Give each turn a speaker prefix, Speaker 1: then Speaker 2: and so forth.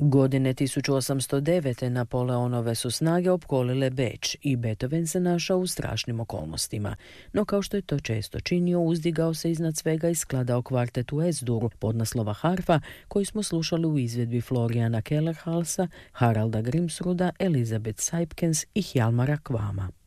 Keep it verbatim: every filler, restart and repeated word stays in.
Speaker 1: Godine tisuću osamsto devete. Napoleonove su snage opkolile Beč i Beethoven se našao u strašnim okolnostima. No kao što je to često činio, uzdigao se iznad svega i skladao kvartet u Es-duru podnaslova Harfa, koji smo slušali u izvedbi Florijana Kellerhalsa, Haralda Grimsruda, Elizabeth Seipkens i Hjalmara Kvama.